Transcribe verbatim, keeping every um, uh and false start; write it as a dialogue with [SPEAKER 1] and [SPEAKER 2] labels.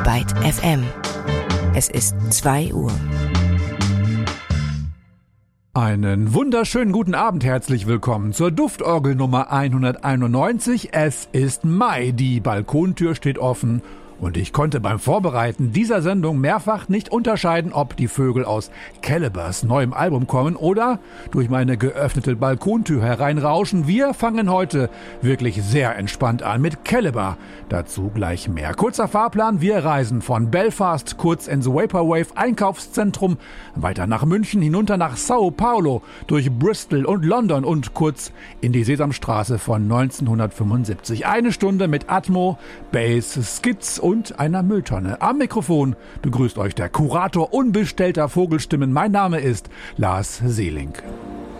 [SPEAKER 1] Byte F M. Es ist zwei Uhr.
[SPEAKER 2] Einen wunderschönen guten Abend, herzlich willkommen zur Duftorgel Nummer hunderteinundneunzig. Es ist Mai, die Balkontür steht offen und ich konnte beim Vorbereiten dieser Sendung mehrfach nicht unterscheiden, ob die Vögel aus Calibers neuem Album kommen oder durch meine geöffnete Balkontür hereinrauschen. Wir fangen heute wirklich sehr entspannt an mit Caliber. Dazu gleich mehr. Kurzer Fahrplan, wir reisen von Belfast kurz ins Vaporwave Einkaufszentrum, weiter nach München, hinunter nach Sao Paulo, durch Bristol und London und kurz in die Sesamstraße von neunzehnhundertfünfundsiebzig. Eine Stunde mit Atmo, Bass, Skits und einer Mülltonne. Am Mikrofon begrüßt euch der Kurator unbestellter Vogelstimmen. Mein Name ist Lars Seeling.